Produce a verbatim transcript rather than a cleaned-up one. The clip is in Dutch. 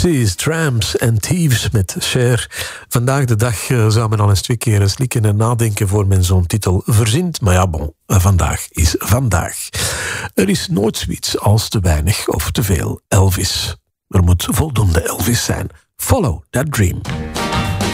Gypsies, Tramps en Thieves met Cher. Vandaag de dag uh, zou men al eens twee keer slikken en nadenken voor men zo'n titel verzint. Maar ja, bon, uh, vandaag is vandaag. Er is nooit zoiets als te weinig of te veel Elvis. Er moet voldoende Elvis zijn. Follow that dream.